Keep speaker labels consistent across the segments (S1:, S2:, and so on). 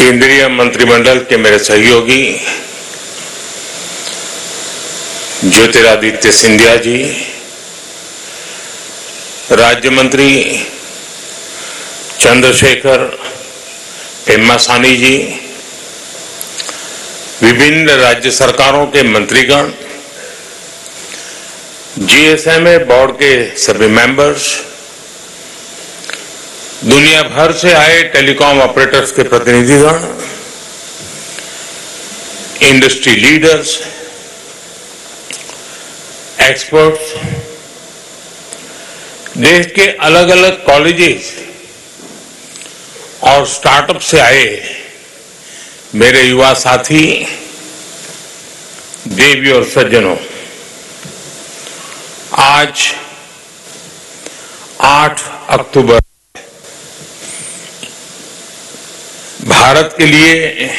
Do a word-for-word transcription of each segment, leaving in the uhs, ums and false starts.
S1: केंद्रीय मंत्रिमंडल के मेरे सहयोगी ज्योतिरादित्य सिंधिया जी, राज्य मंत्री चंद्रशेखर पेम्मासानी जी, विभिन्न राज्य सरकारों के मंत्रीगण, जीएसएमए बोर्ड के सभी मेंबर्स, दुनिया भर से आए टेलीकॉम ऑपरेटर्स के प्रतिनिधिगण, इंडस्ट्री लीडर्स, एक्सपर्ट्स, देश के अलग अलग कॉलेजेस और स्टार्टअप से आए मेरे युवा साथी, देवी और सज्जनों, आज आठ अक्टूबर भारत के लिए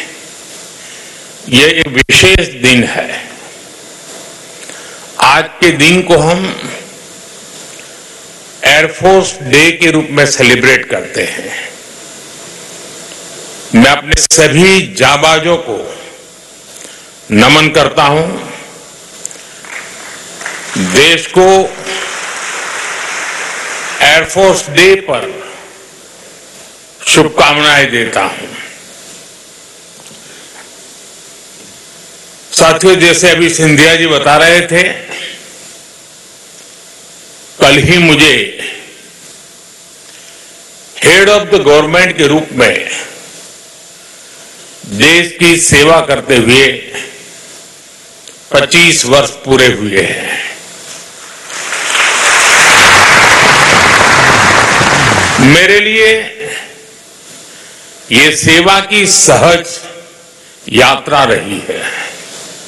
S1: यह एक विशेष दिन है। आज के दिन को हम एयरफोर्स डे के रूप में सेलिब्रेट करते हैं। मैं अपने सभी जाबाजों को नमन करता हूं, देश को एयरफोर्स डे पर शुभकामनाएं देता हूं। साथियों, जैसे अभी सिंधिया जी बता रहे थे, कल ही मुझे हेड ऑफ द गवर्नमेंट के रूप में देश की सेवा करते हुए पच्चीस वर्ष पूरे हुए हैं। मेरे लिए ये सेवा की सहज यात्रा रही है।